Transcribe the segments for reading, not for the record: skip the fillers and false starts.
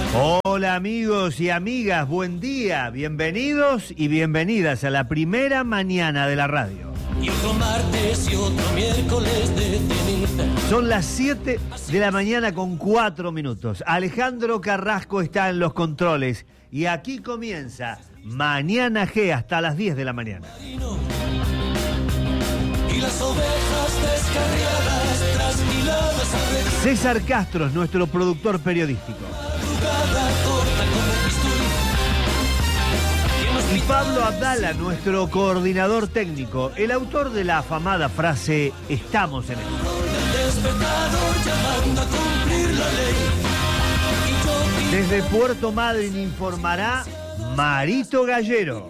Hola amigos y amigas, buen día, bienvenidos y bienvenidas a la primera mañana de la radio. Y otro martes y otro miércoles de ceniza. Son las 7 de la mañana con 4 minutos. Alejandro Carrasco está en los controles y aquí comienza Mañana G hasta las 10 de la mañana. Y las ovejas descarriadas, trasquiladas a ver. César Castro es nuestro productor periodístico. Corta como Y Pablo Abdala, nuestro coordinador técnico, el autor de la afamada frase "Estamos en esto". Desde Puerto Madryn informará Marito Gallero.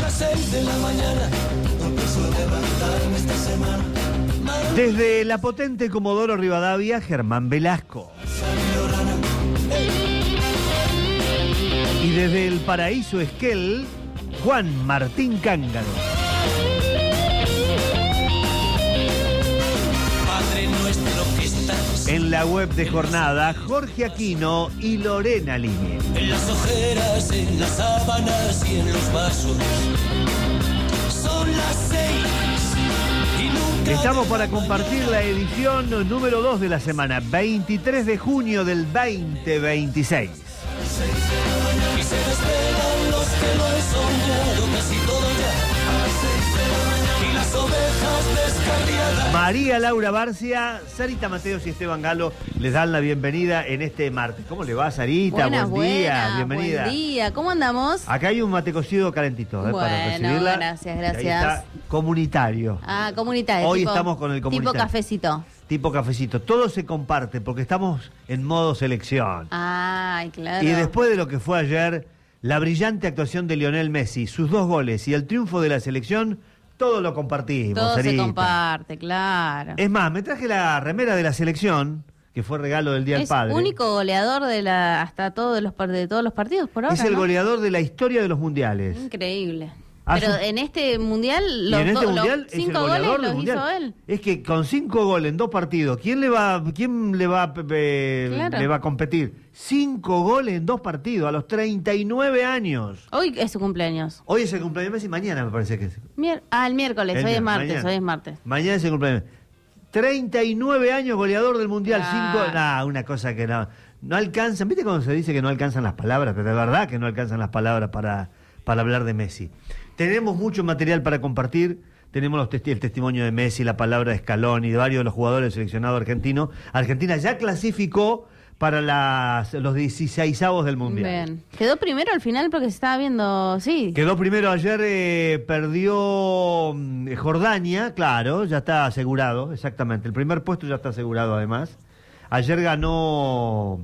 Desde la potente Comodoro Rivadavia, Germán Velasco. Y desde el Paraíso Esquel, Juan Martín Cángaro. Padre nuestro que estás En la web de Jornada, Jorge Aquino y Lorena Lini. en las ojeras, en las sábanas y en los vasos. Son las 6 y nunca. Estamos para compartir la edición número 2 de la semana, 23 de junio del 2026. Y se desvelan los que lo han soñado casi todo ya. Y las ovejas descarriadas. María Laura Barcia, Sarita Mateos y Esteban Galo les dan la bienvenida en este martes. ¿Cómo le va, Sarita? Buen día, bienvenida. Buen día, ¿cómo andamos? Acá hay un mate cocido calentito para Bueno, recibirla. gracias, Y ahí gracias. está, comunitario. Ah, comunitario. Hoy tipo, estamos con el comunitario. Tipo cafecito. Tipo cafecito. Todo se comparte porque estamos en modo selección. Ay, claro. Y después de lo que fue ayer, la brillante actuación de Lionel Messi, sus 2 goles y el triunfo de la selección, todo lo compartimos. Todo se Sarita. comparte, claro. Es más, me traje la remera de la selección, que fue regalo del Día del Es Padre. único goleador de todos los partidos por ahora, Es el ¿no? goleador de la historia de los mundiales. Increíle. Ah, Pero sí. en este mundial, Y en este mundial es el 5 goleador goles del los mundial. hizo él. Es que con 5 goles en 2 partidos, ¿quién le va a competir? 5 goles en 2 partidos a los 39 años. Hoy es su cumpleaños. Hoy es el cumpleaños de Messi, mañana me parece que es. El miércoles, El hoy es miércoles, martes, mañana. hoy es martes. Mañana es el cumpleaños. 39 años goleador del Mundial, Claro. 5... una cosa que no alcanzan. ¿Viste cuando se dice que no alcanzan las palabras? Pero de verdad que no alcanzan las palabras para hablar de Messi. Tenemos mucho material para compartir. Tenemos el testimonio de Messi, la palabra de Scaloni, de varios de los jugadores del seleccionado argentino. Argentina ya clasificó para los 16avos del Mundial. Bien. Quedó primero al final porque se estaba viendo, sí. Quedó primero ayer, perdió Jordania, claro, ya está asegurado, exactamente. El primer puesto ya está asegurado además. Ayer ganó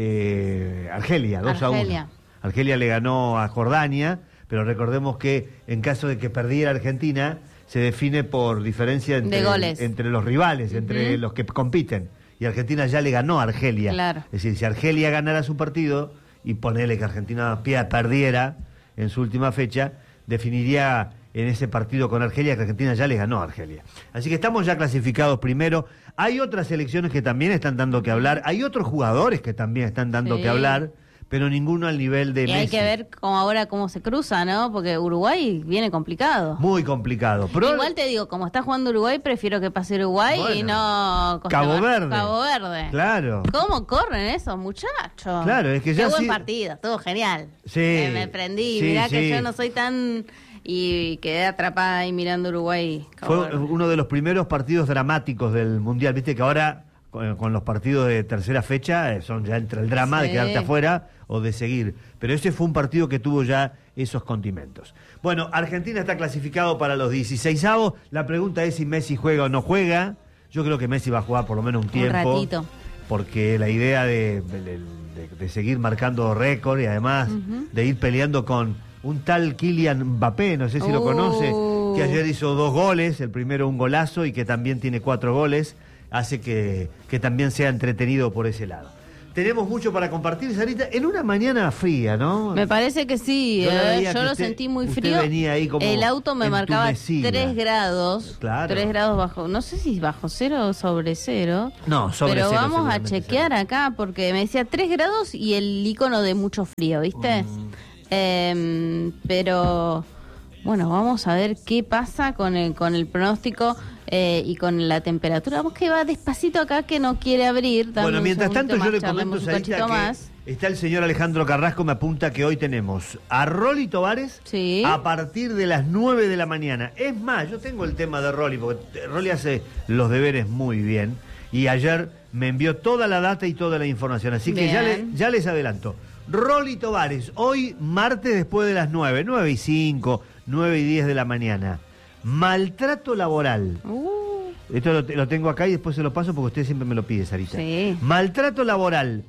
Argelia, 2-1. Argelia le ganó a Jordania, pero recordemos que en caso de que perdiera Argentina, se define por diferencia De goles. entre los rivales, entre los que compiten. Y Argentina ya le ganó a Argelia. Claro. Es decir, si Argelia ganara su partido y ponele que Argentina perdiera en su última fecha, definiría en ese partido con Argelia que Argentina ya le ganó a Argelia. Así que estamos ya clasificados primero. Hay otras selecciones que también están dando que hablar. Hay otros jugadores que también están dando Sí. que hablar, pero ninguno al nivel de Y Messi. hay que ver cómo se cruza, ¿no? Porque Uruguay viene complicado. Muy complicado. Pero Igual te digo, como está jugando Uruguay, prefiero que pase Uruguay y Bueno. no... Cabo Verde. Cabo Verde. Claro. ¿Cómo corren esos muchachos? Claro, es que ya Qué buen sí- partido, estuvo genial. Sí. Me prendí, Sí, mirá que sí. yo no soy tan... Y quedé atrapada ahí mirando Uruguay. Cabo Fue Verde. uno de los primeros partidos dramáticos del Mundial. Viste que ahora, con los partidos de tercera fecha, son ya entre el drama de Sí. quedarte afuera o de seguir. Pero ese fue un partido que tuvo ya esos condimentos. Bueno, Argentina está clasificado para los 16avos. La pregunta es si Messi juega o no juega. Yo creo que Messi va a jugar por lo menos un tiempo. ratito. Porque la idea de seguir marcando récord y además de ir peleando con un tal Kylian Mbappé, no sé si lo conoce, que ayer hizo 2 goles, el primero un golazo y que también tiene 4 goles, hace que también sea entretenido por ese lado. tenemos mucho para compartir, Sarita, en una mañana fría, ¿no? Me parece que sí, yo lo sentí muy frío. Venía ahí como el auto me marcaba 3 grados, claro. 3 grados bajo, no sé si bajo cero o sobre cero. No, sobre pero cero. Pero vamos a chequear acá, porque me decía 3 grados y el icono de mucho frío, ¿viste? Pero bueno, vamos a ver qué pasa con el pronóstico y con la temperatura. Vamos que va despacito acá, que no quiere abrir. Bueno, mientras tanto yo le comento, Sarita, que está el señor Alejandro Carrasco, me apunta que hoy tenemos a Rolly Tovares a partir de las 9 de la mañana. Es más, yo tengo el tema de Rolly, porque Rolly hace los deberes muy bien y ayer me envió toda la data y toda la información, así que ya les adelanto. Rolly Tovares, hoy martes después de las 9:05, 9:10 de la mañana. Maltrato laboral. Esto lo tengo acá y después se lo paso porque usted siempre me lo pide, Sarita. Sí. Maltrato laboral,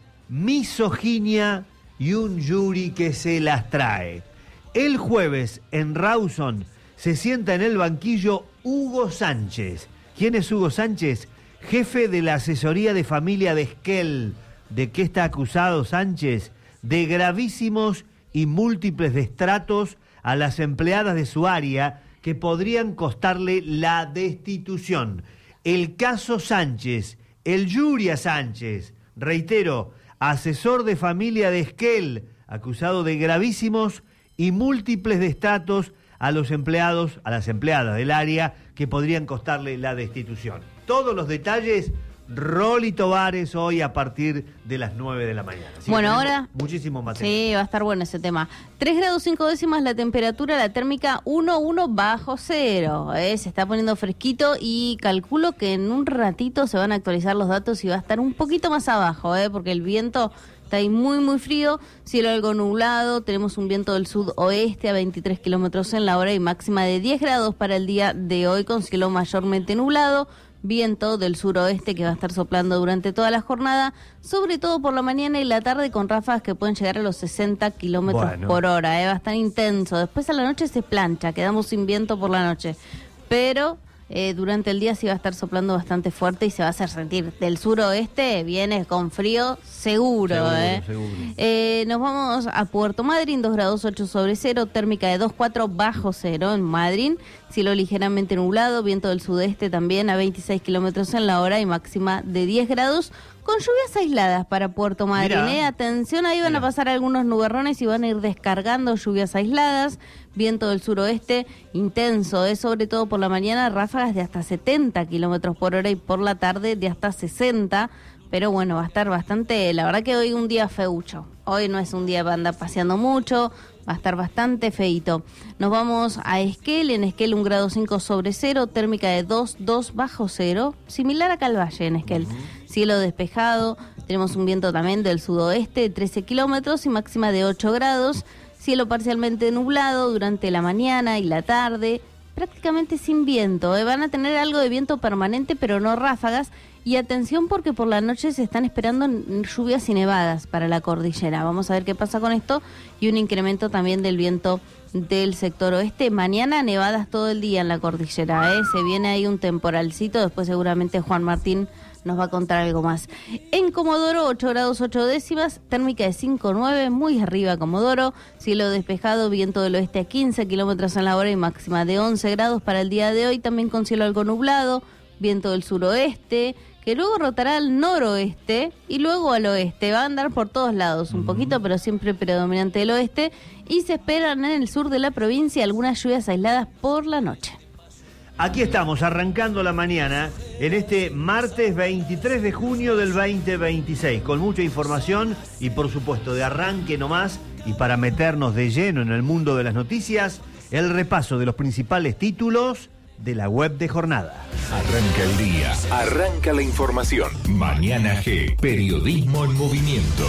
misoginia y un jury que se las trae. El jueves en Rawson se sienta en el banquillo Hugo Sánchez. ¿Quién es Hugo Sánchez? Jefe de la asesoría de familia de Esquel. ¿De qué está acusado Sánchez? De gravísimos y múltiples destratos a las empleadas de su área que podrían costarle la destitución. El caso Sánchez, el Yuria Sánchez, reitero, asesor de familia de Esquel, acusado de gravísimos y múltiples destratos a los empleados, a las empleadas del área que podrían costarle la destitución. Todos los detalles, Rolly Tovares hoy a partir de las 9 de la mañana. Así bueno, ahora muchísimo material. Sí, va a estar bueno ese tema. 3 grados 5 décimas la temperatura, la térmica 1,1 bajo cero. Se está poniendo fresquito y calculo que en un ratito se van a actualizar los datos y va a estar un poquito más abajo, porque el viento está ahí muy, muy frío, cielo algo nublado, tenemos un viento del sudoeste a 23 kilómetros en la hora y máxima de 10 grados para el día de hoy con cielo mayormente nublado. Viento del suroeste que va a estar soplando durante toda la jornada, sobre todo por la mañana y la tarde con ráfagas que pueden llegar a los 60 kilómetros por hora. Va a estar intenso. Después a la noche se plancha, quedamos sin viento por la noche. Pero durante el día sí va a estar soplando bastante fuerte y se va a hacer sentir. Del suroeste viene con frío seguro. Seguro. Nos vamos a Puerto Madryn, 2 grados 8 sobre cero, térmica de 2,4 bajo cero en Madryn. Cielo ligeramente nublado, viento del sudeste también a 26 kilómetros en la hora y máxima de 10 grados, con lluvias aisladas para Puerto Madryn. Atención, ahí van a pasar algunos nubarrones y van a ir descargando lluvias aisladas, viento del suroeste intenso, sobre todo por la mañana, ráfagas de hasta 70 kilómetros por hora y por la tarde de hasta 60. Pero bueno, va a estar bastante, la verdad que hoy un día feucho. Hoy no es un día para andar paseando mucho, va a estar bastante feito. Nos vamos a Esquel, en Esquel 1 grado 5 sobre cero, térmica de 2,2 bajo cero, similar a Calvalle en Esquel. Cielo despejado, tenemos un viento también del sudoeste de 13 kilómetros y máxima de 8 grados. Cielo parcialmente nublado durante la mañana y la tarde, prácticamente sin viento. Van a tener algo de viento permanente, pero no ráfagas. Y atención porque por la noche se están esperando lluvias y nevadas para la cordillera. Vamos a ver qué pasa con esto y un incremento también del viento del sector oeste. Mañana nevadas todo el día en la cordillera. Se viene ahí un temporalcito, después seguramente Juan Martín nos va a contar algo más. En Comodoro, 8 grados 8 décimas, térmica de 5,9, muy arriba Comodoro, cielo despejado, viento del oeste a 15 kilómetros en la hora y máxima de 11 grados para el día de hoy, también con cielo algo nublado, viento del suroeste, que luego rotará al noroeste y luego al oeste. Va a andar por todos lados un poquito, pero siempre predominante el oeste. Y se esperan en el sur de la provincia algunas lluvias aisladas por la noche. Aquí estamos, arrancando la mañana, en este martes 23 de junio del 2026, con mucha información y por supuesto de arranque nomás, y para meternos de lleno en el mundo de las noticias, el repaso de los principales títulos de la web de Jornada. Arranca el día, arranca la información. Mañana G, periodismo en movimiento.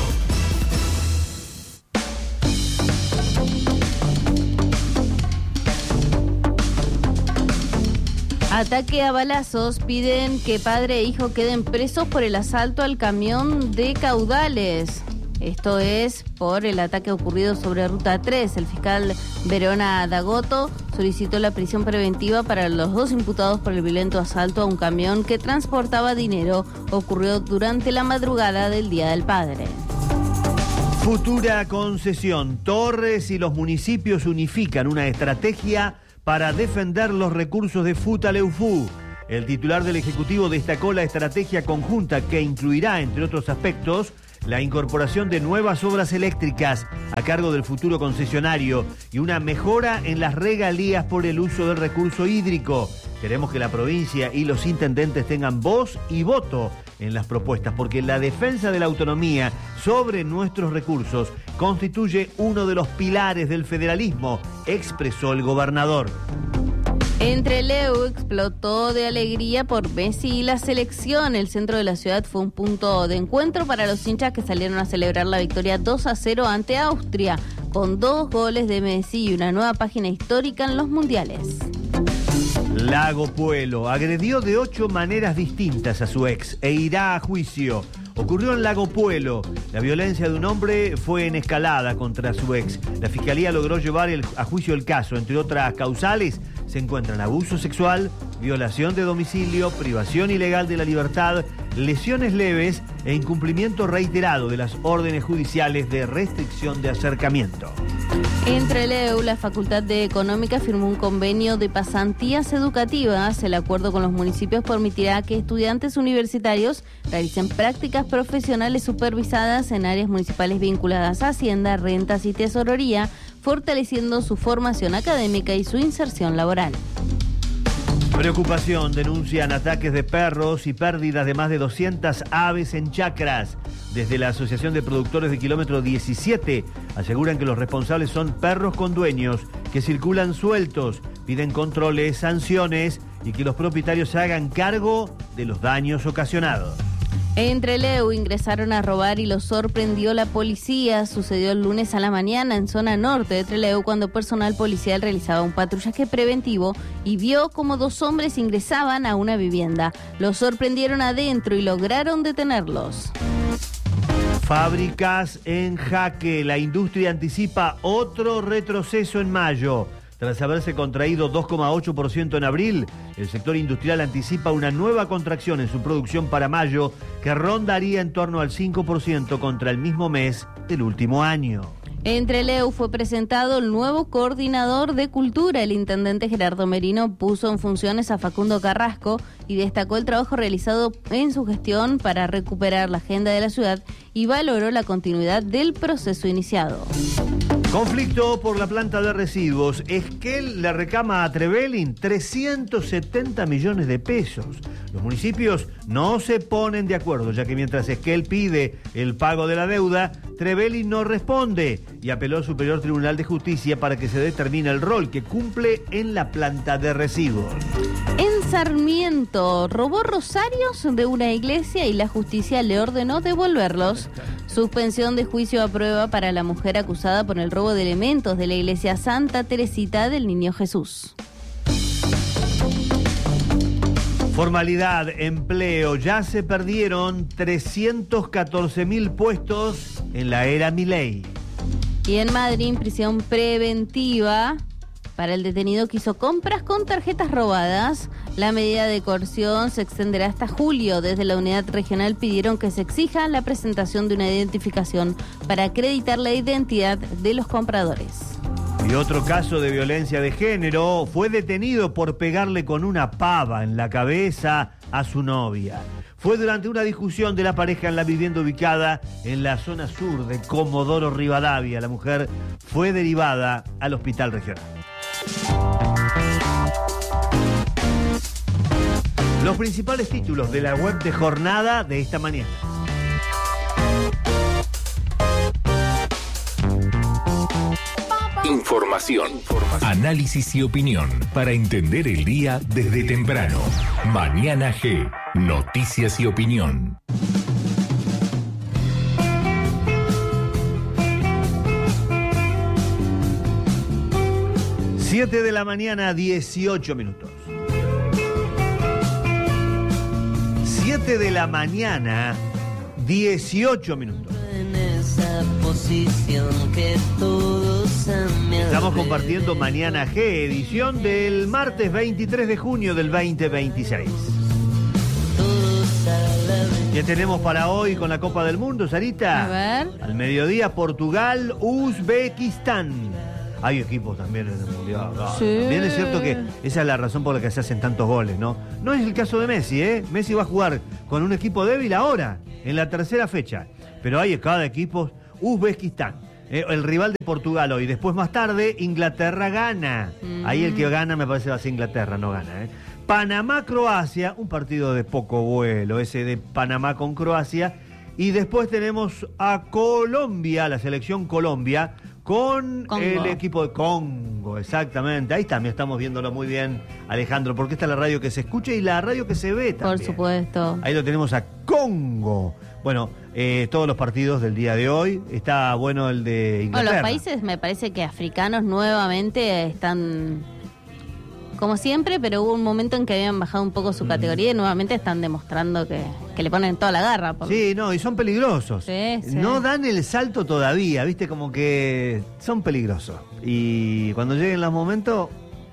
Ataque a balazos, piden que padre e hijo queden presos por el asalto al camión de Caudales. Esto es por el ataque ocurrido sobre Ruta 3. El fiscal Verona D'Agotto solicitó la prisión preventiva para los 2 imputados por el violento asalto a un camión que transportaba dinero. Ocurrió durante la madrugada del Día del Padre. Futura concesión. Torres y los municipios unifican una estrategia para defender los recursos de Futaleufú. El titular del Ejecutivo destacó la estrategia conjunta que incluirá, entre otros aspectos, la incorporación de nuevas obras eléctricas a cargo del futuro concesionario y una mejora en las regalías por el uso del recurso hídrico. Queremos que la provincia y los intendentes tengan voz y voto en las propuestas, porque la defensa de la autonomía sobre nuestros recursos constituye uno de los pilares del federalismo, expresó el gobernador. Entreleu explotó de alegría por Messi y la selección. El centro de la ciudad fue un punto de encuentro para los hinchas que salieron a celebrar la victoria 2-0 ante Austria, con 2 goles de Messi y una nueva página histórica en los mundiales. Lago Puelo agredió de 8 maneras distintas a su ex e irá a juicio. Ocurrió en Lago Puelo. La violencia de un hombre fue en escalada contra su ex. La fiscalía logró llevar a juicio el caso. Entre otras causales se encuentran abuso sexual, violación de domicilio, privación ilegal de la libertad, lesiones leves e incumplimiento reiterado de las órdenes judiciales de restricción de acercamiento. Entreleu, la Facultad de Económica firmó un convenio de pasantías educativas. El acuerdo con los municipios permitirá que estudiantes universitarios realicen prácticas profesionales supervisadas en áreas municipales vinculadas a Hacienda, Rentas y Tesorería, fortaleciendo su formación académica y su inserción laboral. Preocupación, denuncian ataques de perros y pérdidas de más de 200 aves en chacras. Desde la Asociación de Productores de Kilómetro 17 aseguran que los responsables son perros con dueños que circulan sueltos, piden controles, sanciones y que los propietarios se hagan cargo de los daños ocasionados. Entreleu ingresaron a robar y los sorprendió la policía. Sucedió el lunes a la mañana en zona norte de Entreleu cuando personal policial realizaba un patrullaje preventivo y vio como 2 hombres ingresaban a una vivienda. Los sorprendieron adentro y lograron detenerlos. Fábricas en jaque. La industria anticipa otro retroceso en mayo. Tras haberse contraído 2,8% en abril, el sector industrial anticipa una nueva contracción en su producción para mayo que rondaría en torno al 5% contra el mismo mes del último año. Entreleu fue presentado el nuevo coordinador de cultura. El intendente Gerardo Merino puso en funciones a Facundo Carrasco y destacó el trabajo realizado en su gestión para recuperar la agenda de la ciudad y valoró la continuidad del proceso iniciado. Conflicto por la planta de residuos. Esquel le reclama a Trevelin 370 millones de pesos. Los municipios no se ponen de acuerdo, ya que mientras Esquel pide el pago de la deuda, Trevelin no responde y apeló al Superior Tribunal de Justicia para que se determine el rol que cumple en la planta de residuos. En Sarmiento, robó rosarios de una iglesia y la justicia le ordenó devolverlos. Suspensión de juicio a prueba para la mujer acusada por el robo de elementos de la iglesia Santa Teresita del Niño Jesús. Formalidad, empleo, ya se perdieron 314.000 puestos en la era Milei. Y en Madrid, prisión preventiva para el detenido que hizo compras con tarjetas robadas. La medida de coerción se extenderá hasta julio. Desde la unidad regional pidieron que se exija la presentación de una identificación para acreditar la identidad de los compradores. Y otro caso de violencia de género, fue detenido por pegarle con una pava en la cabeza a su novia. Fue durante una discusión de la pareja en la vivienda ubicada en la zona sur de Comodoro Rivadavia. La mujer fue derivada al hospital regional. Los principales títulos de la web de Jornada de esta mañana. Información, análisis y opinión para entender el día desde temprano. Mañana G, noticias y opinión. 7 de la mañana, 18 minutos. 7 de la mañana, 18 minutos. En esa posición que todos a mi Estamos alrededor. compartiendo Mañana G, edición del martes 23 de junio del 2026. Todos a la vez. ¿Qué tenemos para hoy con la Copa del Mundo, Sarita? A ver. Al mediodía, Portugal, Uzbekistán. Hay equipos también en el Mundial. Sí. Bien es cierto que esa es la razón por la que se hacen tantos goles, ¿no? No es el caso de Messi, ¿eh? Messi va a jugar con un equipo débil ahora, en la tercera fecha. Pero hay cada equipo, Uzbekistán, el rival de Portugal hoy. Después, más tarde, Inglaterra gana. Ahí el que gana me parece va a ser Inglaterra, no gana, ¿eh? Panamá-Croacia, un partido de poco vuelo, ese de Panamá con Croacia. Y después tenemos a Colombia, la selección Colombia, con Congo. el equipo de Congo, exactamente. Ahí también estamos viéndolo muy bien, Alejandro, porque esta es la radio que se escucha y la radio que se ve también. Por supuesto. Ahí lo tenemos a Congo. Bueno, todos los partidos del día de hoy. Está bueno el de Bueno, Inglaterra. los países me parece que africanos nuevamente están como siempre, pero hubo un momento en que habían bajado un poco su categoría y nuevamente están demostrando que le ponen toda la garra. Sí, no, y son peligrosos. Sí, sí. No dan el salto todavía, ¿viste? Como que son peligrosos. Y cuando lleguen los momentos,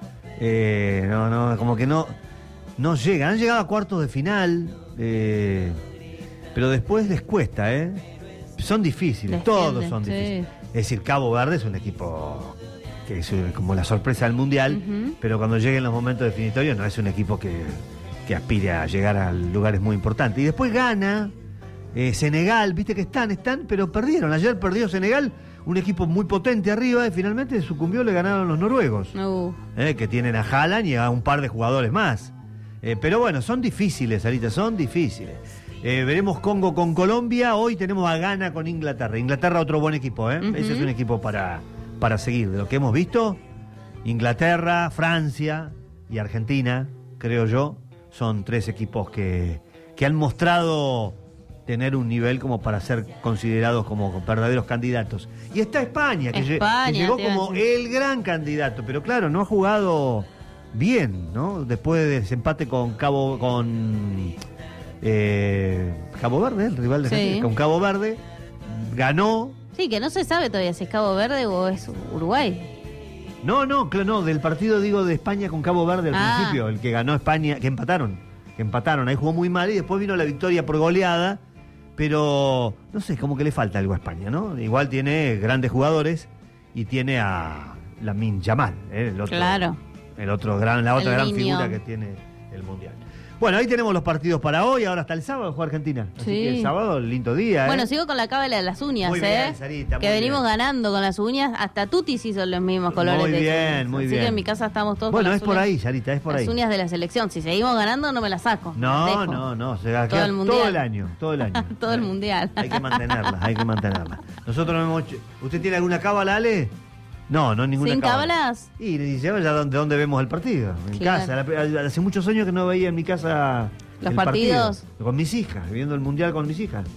como que no llegan. Han llegado a cuartos de final, pero después les cuesta, ¿eh? Son difíciles, todos son sí. difíciles. Es decir, Cabo Verde es un equipo que es como la sorpresa del Mundial, Ujú. pero cuando lleguen los momentos definitorios no es un equipo que aspire a llegar a lugares muy importantes. Y después gana Senegal, viste que están, pero perdieron. Ayer perdió Senegal, un equipo muy potente arriba, y finalmente sucumbió, le ganaron los noruegos, que tienen a Haaland y a un par de jugadores más. Pero bueno, son difíciles, Sarita, son difíciles. Veremos Congo con Colombia, hoy tenemos a Ghana con Inglaterra. Inglaterra otro buen equipo, ¿eh? Ujú. Ese es un equipo para seguir. De lo que hemos visto, Inglaterra, Francia y Argentina, creo yo, son tres equipos que han mostrado tener un nivel como para ser considerados como verdaderos candidatos. Y está España, que llegó te iba a como decir. el gran candidato, pero claro, no ha jugado bien, ¿no? Después de ese empate con Cabo Verde, el rival de Sí. Argentina, con Cabo Verde, ganó. Sí, que no se sabe todavía si es Cabo Verde o es Uruguay. No, del partido, digo, de España con Cabo Verde al principio, el que ganó España, que empataron, ahí jugó muy mal y después vino la victoria por goleada, pero no sé, como que le falta algo a España, ¿no? Igual tiene grandes jugadores y tiene a Lamine Yamal, el otro, Claro. la otra gran niño. figura que tiene el Mundial. Bueno, ahí tenemos los partidos para hoy, ahora hasta el sábado juega Argentina. Así Sí. que el sábado, lindo día, Bueno, sigo con la cábala de las uñas, Muy bien, Sarita, que muy venimos bien. ganando con las uñas. Hasta Tutis hizo los mismos colores Muy de bien, uñas. muy Así bien. que en mi casa estamos todos Bueno, con es las por uñas- ahí, Sarita, es por las ahí. uñas de la selección. Si seguimos ganando, no me las saco. las No, dejo. se va a Todo quedar el mundial. todo el año. Todo el mundial. Hay que mantenerlas. Nosotros no hemos... ¿Usted tiene alguna cábala, Ale? No, ninguna ¿Sin cábala. cábalas? Y lleva ya de dónde vemos el partido. En Claro. casa. Hace muchos años que no veía en mi casa Los el partidos. partido. Con mis hijas, viendo el mundial con mis hijas.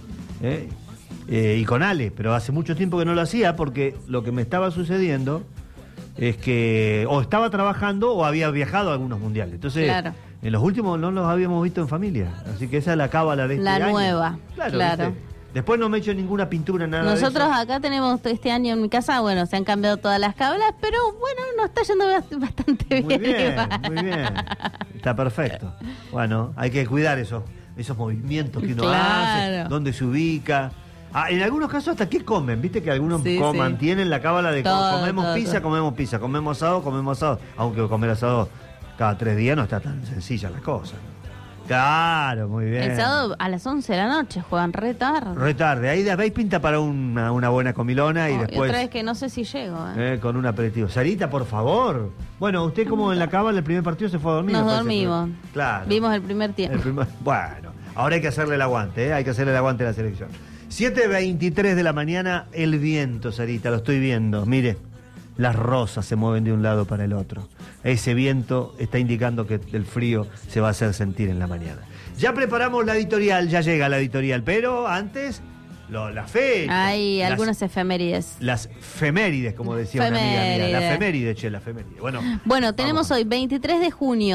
Y con Ale, pero hace mucho tiempo que no lo hacía porque lo que me estaba sucediendo es que o estaba trabajando o había viajado a algunos mundiales. Entonces, Claro. en los últimos no los habíamos visto en familia. Así que esa es la cábala de este La año. nueva, claro. ¿viste? Después no me he hecho ninguna pintura, nada Nosotros de eso. acá tenemos este año en mi casa, bueno, se han cambiado todas las cábalas, pero bueno, nos está yendo bastante Muy bien, igual. muy bien. Está perfecto. Bueno, hay que cuidar esos movimientos que uno Claro. hace, dónde se ubica. En algunos casos hasta qué comen, viste que algunos Sí, sí. mantienen la cábala de Todo, comemos todo, pizza, todo. comemos asado, aunque comer asado cada 3 días no está tan sencilla la cosa. Claro, muy bien. El sábado a las 11 de la noche juegan re tarde. Re tarde, ahí pinta para una buena comilona y Oh, después otra vez que no sé si llego. con un aperitivo. Sarita, por favor. Bueno, usted como en la cábala el primer partido se fue a dormir. Nos me parece, dormimos. pero- Claro. Vimos el primer tiempo. Bueno, ahora hay que hacerle el aguante, hay que hacerle el aguante a la selección. 7:23 de la mañana, el viento, Sarita, lo estoy viendo. Mire, las rosas se mueven de un lado para el otro. Ese viento está indicando que el frío se va a hacer sentir en la mañana. Ya preparamos la editorial, ya llega la editorial, pero antes, la fecha. Hay las- algunas efemérides. Las femérides, como decía una amiga mía. La Feméride. feméride, la feméride. Bueno, Bueno, tenemos vamos. hoy 23 de junio.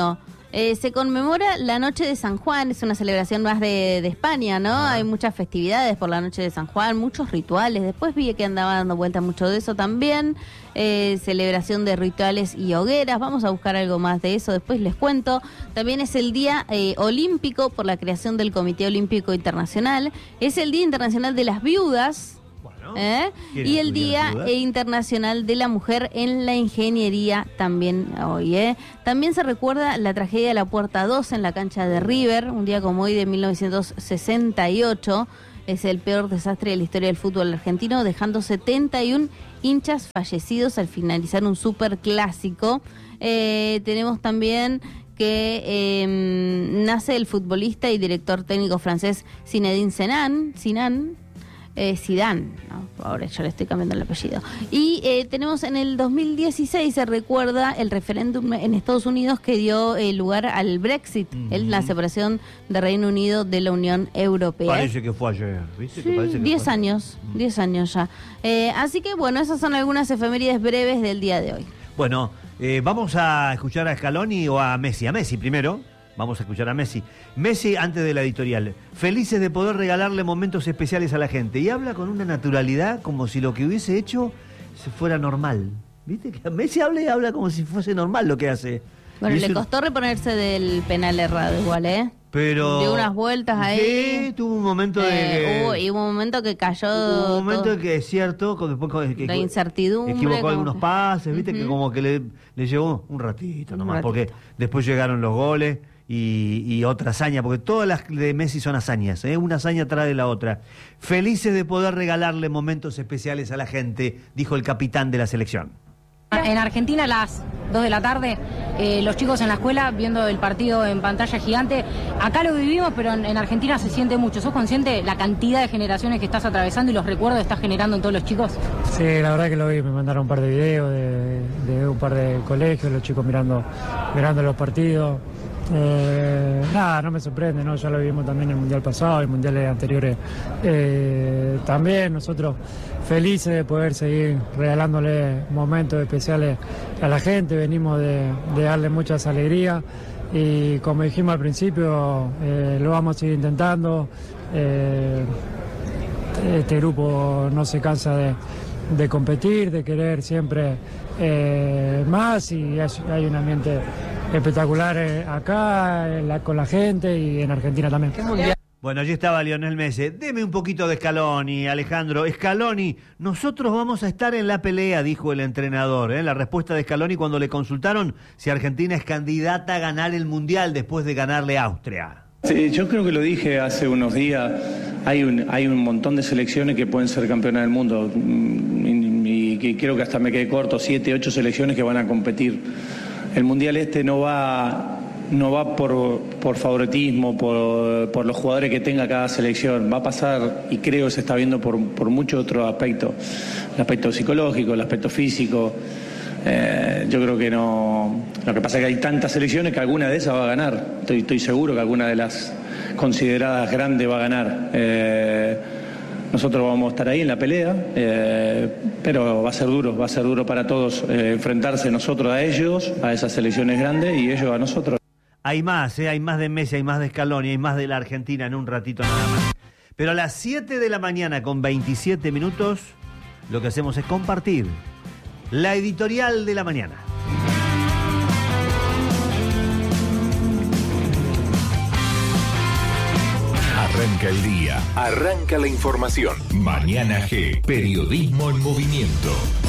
Se conmemora la Noche de San Juan, es una celebración más de España, ¿no? Hay muchas festividades por la Noche de San Juan, muchos rituales. Después vi que andaba dando vuelta mucho de eso también. Celebración de rituales y hogueras. Vamos a buscar algo más de eso, después les cuento. También es el Día Olímpico por la creación del Comité Olímpico Internacional. Es el Día Internacional de las Viudas. Y el Día Internacional de la Mujer en la Ingeniería también hoy. También se recuerda la tragedia de la Puerta 2 en la cancha de River, un día como hoy de 1968. Es el peor desastre de la historia del fútbol argentino, dejando 71 hinchas fallecidos al finalizar un superclásico. Tenemos también que nace el futbolista y director técnico francés Zinedine Zidane, ¿no? Ahora yo le estoy cambiando el apellido. Y tenemos en el 2016, se recuerda el referéndum en Estados Unidos que dio lugar al Brexit, la separación de Reino Unido de la Unión Europea. Parece que fue ayer, ¿viste? Sí, 10 años ya. Así que bueno, esas son algunas efemérides breves del día de hoy. Bueno, vamos a escuchar a Scaloni o a Messi. A Messi primero. Vamos a escuchar a Messi. Messi, antes de la editorial, felices de poder regalarle momentos especiales a la gente. Y habla con una naturalidad como si lo que hubiese hecho se fuera normal. ¿Viste? Que Messi habla como si fuese normal lo que hace. Bueno, le costó reponerse del penal errado igual, Pero... dio unas vueltas ahí. Sí, tuvo un momento de... y hubo un momento que cayó... Hubo un momento que es cierto, después la incertidumbre. Equivocó algunos pases, ¿viste? Que como que le llevó un ratito nomás, porque después llegaron los goles... Y otra hazaña, porque todas las de Messi son hazañas, una hazaña atrás de la otra. Felices de poder regalarle momentos especiales a la gente, dijo el capitán de la selección. En Argentina a las 2 de la tarde, los chicos en la escuela viendo el partido en pantalla gigante. Acá lo vivimos, pero en Argentina se siente mucho. ¿Sos consciente la cantidad de generaciones que estás atravesando y los recuerdos que estás generando en todos los chicos? Sí, la verdad que lo vi, me mandaron un par de videos de un par de colegios, los chicos mirando los partidos. Nada, no me sorprende, ¿no? Ya lo vimos también en el Mundial pasado, en mundiales anteriores también. Nosotros felices de poder seguir regalándole momentos especiales a la gente, venimos de darle muchas alegrías y como dijimos al principio, lo vamos a seguir intentando. Este grupo no se cansa de competir, de querer siempre más y hay un ambiente espectacular acá con la gente y en Argentina también. Bueno, allí estaba Lionel Messi. Deme un poquito de Scaloni, Alejandro. Scaloni, nosotros vamos a estar en la pelea, dijo el entrenador. La respuesta de Scaloni cuando le consultaron si Argentina es candidata a ganar el Mundial después de ganarle a Austria. Sí, yo creo que lo dije hace unos días. Hay un montón de selecciones que pueden ser campeonas del mundo y que creo que hasta me quedé corto, 7, 8 selecciones que van a competir. El Mundial no va por favoritismo, por los jugadores que tenga cada selección. Va a pasar, y creo que se está viendo por muchos otros aspectos. El aspecto psicológico, el aspecto físico. Yo creo que no. Lo que pasa es que hay tantas selecciones que alguna de esas va a ganar. Estoy seguro que alguna de las consideradas grandes va a ganar. Nosotros vamos a estar ahí en la pelea, pero va a ser duro para todos enfrentarse nosotros a ellos, a esas selecciones grandes y ellos a nosotros. Hay más de Messi, hay más de Scaloni, hay más de la Argentina en un ratito nada más. Pero a las 7 de la mañana con 27 minutos, lo que hacemos es compartir la editorial de la mañana. Arranca el día, arranca la información. Mañana G, periodismo en movimiento.